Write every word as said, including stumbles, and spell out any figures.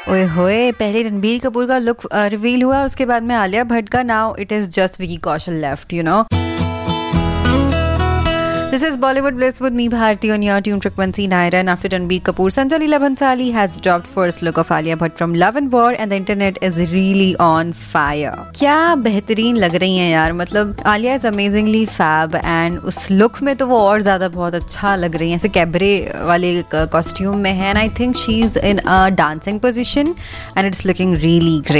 ओए होए, पहले रणबीर कपूर का लुक रिवील हुआ, उसके बाद में आलिया भट्ट का. Now it is just Vicky Kaushal left, you know. This is Bollywood Bliss with me, Bharti, on your tune frequency Naira. And after Ranbir Kapoor, Sanjay Leela Bhansali has dropped first look of Alia Bhatt from Love and War, and the internet is really on fire. क्या बेहतरीन लग रही हैं यार, मतलब Alia is amazingly fab, and उस look में तो वो और ज़्यादा बहुत अच्छा लग रही हैं, ऐसे कैबरे वाले कॉस्ट्यूम में है. And I think she's in a dancing position, and it's looking really great.